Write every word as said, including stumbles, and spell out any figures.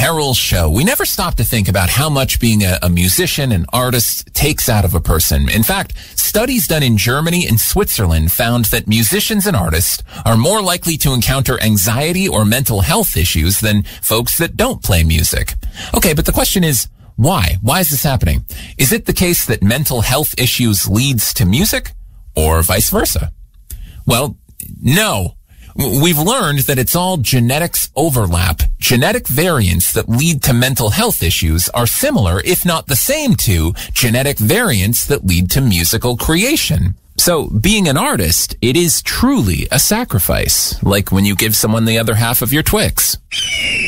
Errol Show. We never stop to think about how much being a, a musician, an artist, takes out of a person. In fact, studies done in Germany and Switzerland found that musicians and artists are more likely to encounter anxiety or mental health issues than folks that don't play music. Okay, but the question is, why? Why is this happening? Is it the case that mental health issues leads to music, or vice versa? Well, no. We've learned that it's all genetics overlap. Genetic variants that lead to mental health issues are similar, if not the same, to genetic variants that lead to musical creation. So being an artist, it is truly a sacrifice, like when you give someone the other half of your Twix.